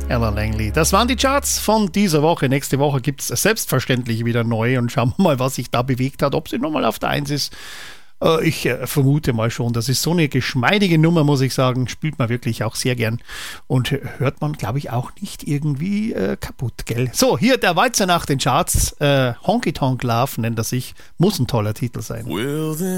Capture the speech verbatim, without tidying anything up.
Ella Langley. Das waren die Charts von dieser Woche. Nächste Woche gibt es selbstverständlich wieder neu und schauen wir mal, was sich da bewegt hat. Ob sie nochmal auf der Eins ist. Äh, ich äh, vermute mal schon. Das ist so eine geschmeidige Nummer, muss ich sagen. Spielt man wirklich auch sehr gern. Und hört man, glaube ich, auch nicht irgendwie äh, kaputt, gell? So, hier der Walzer nach den Charts. Äh, Honky Tonk Love nennt er sich. Muss ein toller Titel sein.